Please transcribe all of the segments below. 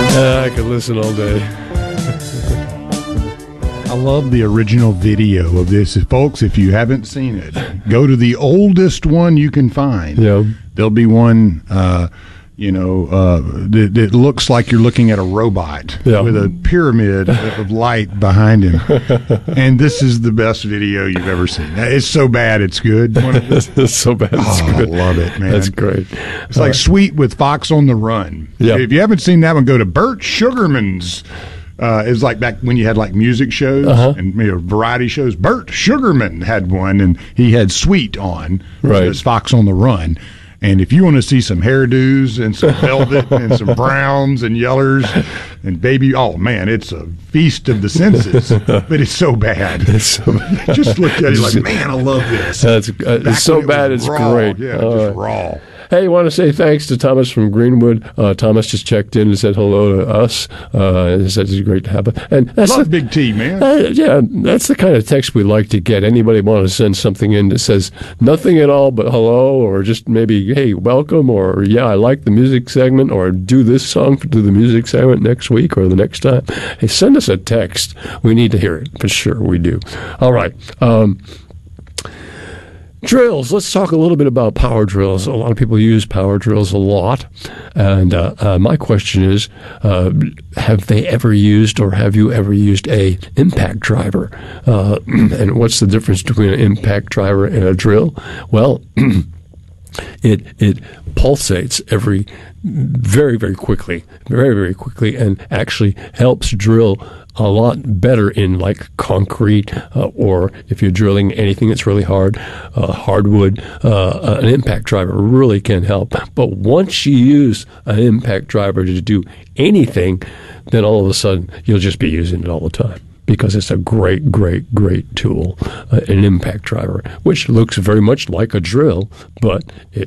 I could listen all day. I love the original video of this. Folks, if you haven't seen it, go to the oldest one you can find. Yeah. There'll be one, that looks like you're looking at a robot with a pyramid of light behind him. And this is the best video you've ever seen. It's so bad it's good. It's so bad it's good. I love it, man. That's great. It's like Sweet with Fox on the Run. Yeah. If you haven't seen that one, go to Bert Sugarman's. It's like back when you had like music shows and variety shows. Bert Sugarman had one, and he had Sweet on. Right. It's Fox on the Run. And if you want to see some hairdos and some velvet and some browns and yellers and baby, oh man, it's a feast of the senses. But it's so bad. It's so bad. Just look at it like, man, I love this. It's so bad it's raw. great. Yeah, just raw. Hey, I want to say thanks to Thomas from Greenwood. Thomas just checked in and said hello to us. He said it's great to have it. And that's Love Big T, man. That's the kind of text we like to get. Anybody want to send something in that says nothing at all but hello, or just maybe, hey, welcome, or yeah, I like the music segment, or do this song for the music segment next week or the next time. Hey, send us a text. We need to hear it. For sure, we do. All right. Drills. Let's talk a little bit about power drills. A lot of people use power drills a lot. And my question is, have they ever used, or have you ever used a impact driver? And what's the difference between an impact driver and a drill? Well, it pulsates very, very quickly, and actually helps drill a lot better in like concrete, or if you're drilling anything that's really hard, hardwood, an impact driver really can help. But once you use an impact driver to do anything, then all of a sudden you'll just be using it all the time, because it's a great tool, an impact driver, which looks very much like a drill, but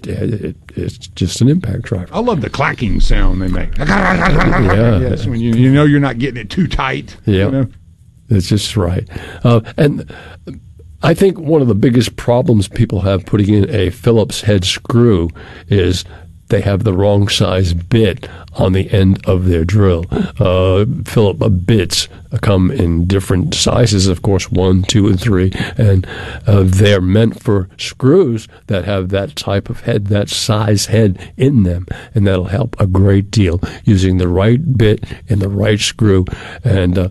it's just an impact driver. I love the clacking sound they make. Yeah. Yes, when you know you're not getting it too tight. Yeah, you know? That's just right. And I think one of the biggest problems people have putting in a Phillips head screw is they have the wrong size bit on the end of their drill. Phillips bits come in different sizes, of course, 1, 2, and 3, and they're meant for screws that have that type of head, that size head in them, and that'll help a great deal using the right bit and the right screw. And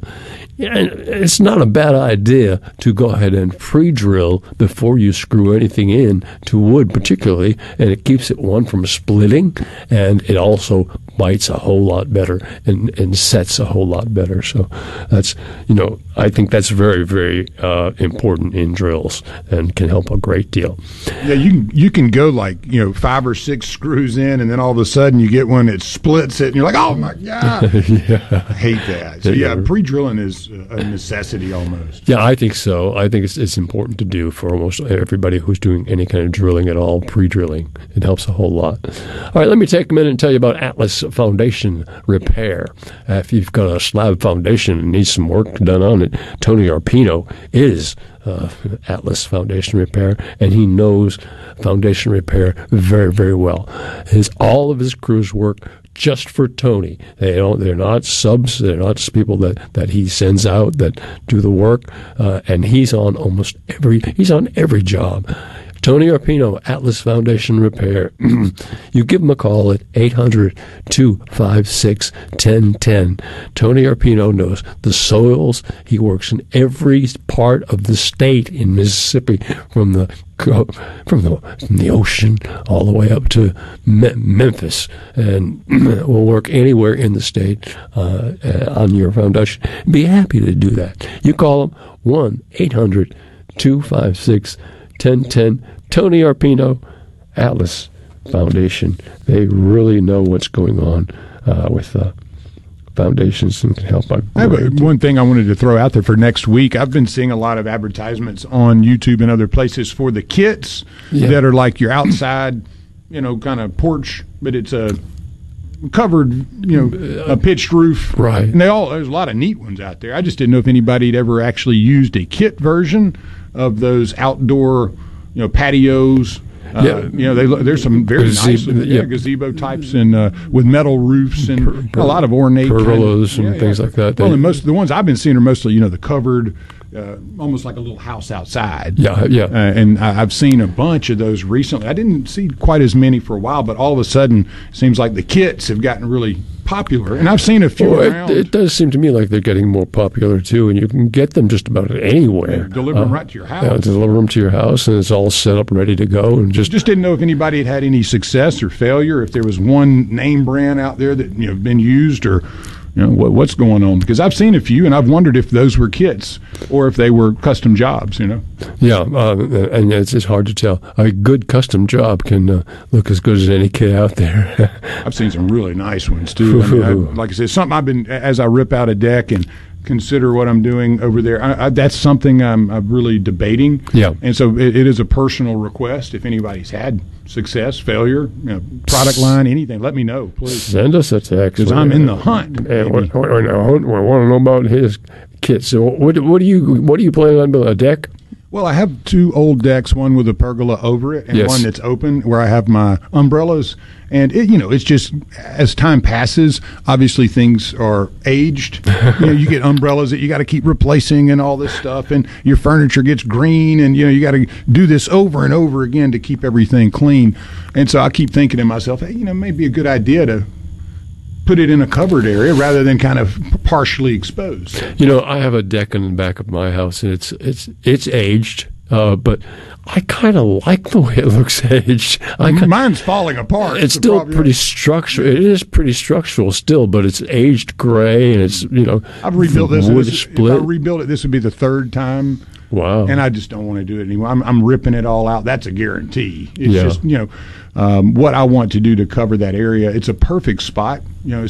it's not a bad idea to go ahead and pre-drill before you screw anything in to wood, particularly, and it keeps it, one, from splitting, and it also bites a whole lot better and sets a whole lot better. So that's, I think that's very, very important in drills and can help a great deal. Yeah, you can go like 5 or 6 screws in, and then all of a sudden you get one that splits it, and you're like, oh my god, yeah. I hate that. So yeah, pre-drilling is a necessity almost. Yeah, I think so. I think it's important to do for almost everybody who's doing any kind of drilling at all. Pre-drilling, it helps a whole lot. All right, let me take a minute and tell you about Atlas Foundation Repair. If you've got a slab foundation and need some work done on it, Tony Arpino is Atlas Foundation Repair, and he knows foundation repair very, very well. All of his crews work just for Tony. They're not subs. They're not just people that he sends out that do the work. And he's on every job. Tony Arpino, Atlas Foundation Repair. You give him a call at 800-256-1010. Tony Arpino knows the soils. He works in every part of the state in Mississippi, from the ocean all the way up to Memphis, and will work anywhere in the state on your foundation. Be happy to do that. You call him 1-800-256-1010. Tony Arpino, Atlas Foundation. They really know what's going on with foundations and can help. One thing I wanted to throw out there for next week. I've been seeing a lot of advertisements on YouTube and other places for the kits that are like your outside, kind of porch, but it's a covered, a pitched roof. Right. And there's a lot of neat ones out there. I just didn't know if anybody had ever actually used a kit version of those outdoor, patios There's some very nice gazebo types and with metal roofs and a lot of ornate pergolas and things like that. Well, and most of the ones I've been seeing are mostly the covered. Almost like a little house outside. And I've seen a bunch of those recently. I didn't see quite as many for a while, but all of a sudden, it seems like the kits have gotten really popular. And I've seen a few around. It does seem to me like they're getting more popular, too, and you can get them just about anywhere. Deliver them right to your house. Deliver them to your house, and it's all set up, ready to go. And just didn't know if anybody had any success or failure, if there was one name brand out there that been used or... what's going on? Because I've seen a few, and I've wondered if those were kits or if they were custom jobs. Yeah, and it's hard to tell. A good custom job can look as good as any kit out there. I've seen some really nice ones too. Like I said, something I've been as I rip out a deck and consider what I'm doing over there. That's something I'm really debating. Yeah, and so it is a personal request. If anybody's had success, failure, product line, anything, let me know, please. Send us a text because I'm in the hunt. We want to know about his kit. So what are you planning on building? A deck? Well, I have two old decks, one with a pergola over it and one that's open where I have my umbrellas. And, it's just as time passes, obviously things are aged. You get umbrellas that you got to keep replacing and all this stuff. And your furniture gets green and, you got to do this over and over again to keep everything clean. And so I keep thinking to myself, hey, maybe a good idea to put it in a covered area rather than kind of partially exposed. I have a deck in the back of my house, and it's aged, but I kind of like the way it looks aged. Mine's falling apart. It's still pretty structural. It is pretty structural still, but it's aged gray, and it's I've rebuilt this. Wood split. If I rebuild it, this would be the third time. Wow! And I just don't want to do it anymore. I'm ripping it all out. That's a guarantee. It's just what I want to do to cover that area. It's a perfect spot.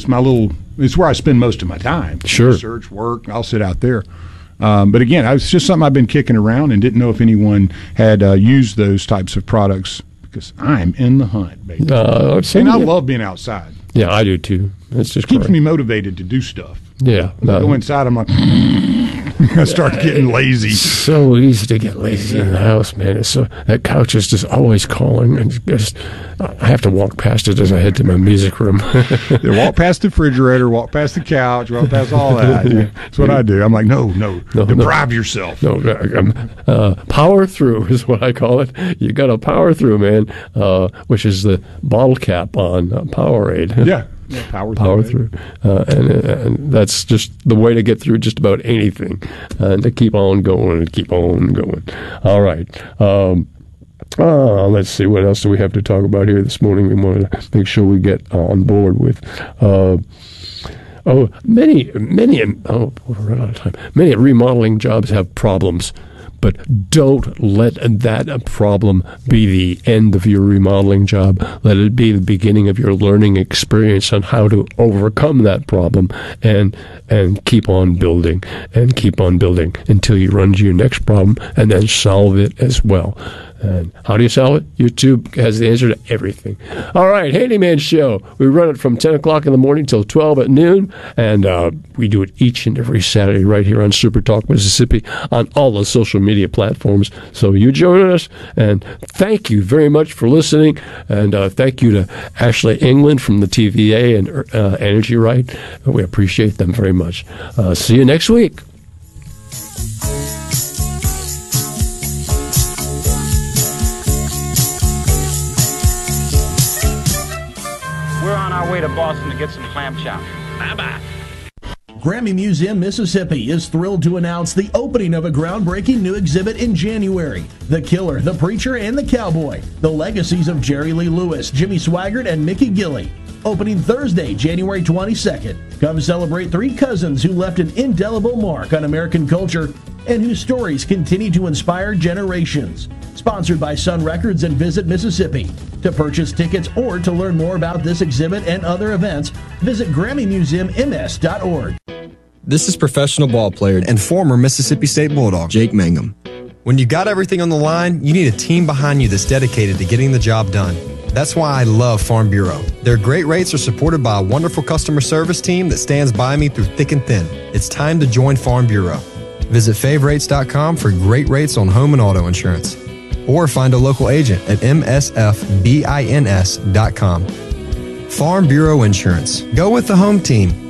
It's where I spend most of my time. Sure. Research, work. I'll sit out there. But again, it's just something I've been kicking around and didn't know if anyone had used those types of products because I'm in the hunt, baby. And I love being outside. Yeah, I do too. It's just keeps me motivated to do stuff. Yeah. I go inside, I'm like, I start getting lazy. So easy to get lazy in the house, man. That couch is just always calling, and I have to walk past it as I head to my music room. Walk past the refrigerator, walk past the couch, walk past all that. That's what I do. I'm like, no, deprive yourself. Power through is what I call it. You got to power through, man, which is the bottle cap on Powerade. Yeah. Power through. And that's just the way to get through just about anything, and to keep on going and keep on going. All right. Let's see. What else do we have to talk about here this morning? We want to make sure we get on board with. Many remodeling jobs have problems. But don't let that problem be the end of your remodeling job. Let it be the beginning of your learning experience on how to overcome that problem and keep on building until you run to your next problem and then solve it as well. And how do you solve it? YouTube has the answer to everything. All right, Handyman Show. We run it from 10 o'clock in the morning till 12 at noon, and we do it each and every Saturday right here on Super Talk Mississippi on all the social media platforms. So you join us, and thank you very much for listening, and thank you to Ashley England from the TVA and Energy Right. We appreciate them very much. See you next week. Way to Boston to get some clam chowder. Bye-bye. Grammy Museum, Mississippi is thrilled to announce the opening of a groundbreaking new exhibit in January. The Killer, the Preacher, and the Cowboy. The legacies of Jerry Lee Lewis, Jimmy Swaggart, and Mickey Gilley. Opening Thursday, January 22nd. Come celebrate three cousins who left an indelible mark on American culture and whose stories continue to inspire generations. Sponsored by Sun Records and Visit Mississippi. To purchase tickets or to learn more about this exhibit and other events, visit GrammyMuseumMS.org. This is professional ball player and former Mississippi State Bulldog, Jake Mangum. When you got everything on the line, you need a team behind you that's dedicated to getting the job done. That's why I love Farm Bureau. Their great rates are supported by a wonderful customer service team that stands by me through thick and thin. It's time to join Farm Bureau. Visit favrates.com for great rates on home and auto insurance. or find a local agent at msfbins.com. Farm Bureau Insurance. Go with the home team.